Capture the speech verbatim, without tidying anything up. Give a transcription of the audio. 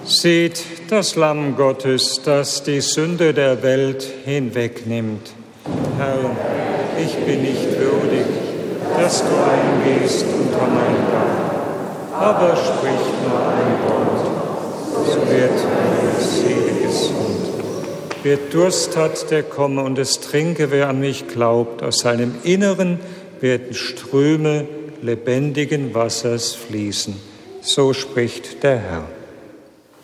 Seht das Lamm Gottes, das die Sünde der Welt hinwegnimmt. Herr, ich bin nicht würdig, dass du eingehst unter mein Dach, aber sprich nur ein Wort, so wird meine Seele gesund. Wer Durst hat, der komme und es trinke, wer an mich glaubt. Aus seinem Inneren werden Ströme lebendigen Wassers fließen. So spricht der Herr.